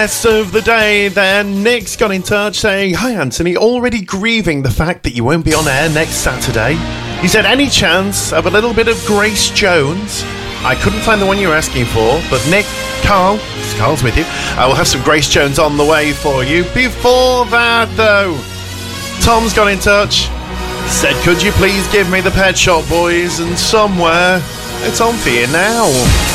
rest of the day then. Nick's got in touch saying, "Hi Anthony, already grieving the fact that you won't be on air next Saturday." He said, "Any chance of a little bit of Grace Jones?" I couldn't find the one you were asking for, but Nick, Carl's with you. I will have some Grace Jones on the way for you. Before that, though, Tom's got in touch. Said, "Could you please give me the Pet Shop Boys?" And somewhere, it's on for you now.